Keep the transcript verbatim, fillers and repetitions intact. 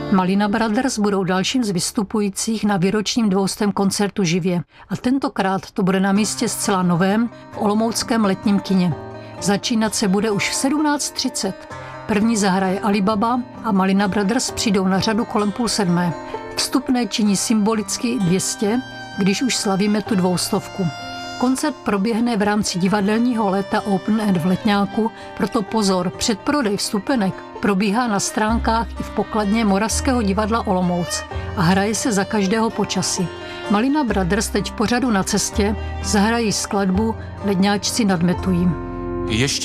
Malina Brothers budou dalším z vystupujících na výročním dvoustém koncertu živě. A tentokrát to bude na místě zcela novém v olomouckém letním kině. Začínat se bude už v sedmnáct třicet. První zahraje Alibaba a Malina Brothers přijdou na řadu kolem půl sedmé. Vstupné činí symbolicky dvě stě, když už slavíme tu dvoustovku. Koncert proběhne v rámci divadelního léta Open Air v Letňáku, proto pozor, předprodej vstupenek probíhá na stránkách i v pokladně Moravského divadla Olomouc a hraje se za každého počasí. Malina Brothers teď v pořadu Na cestě zahrají skladbu Ledňáčci nadmetují. Ještě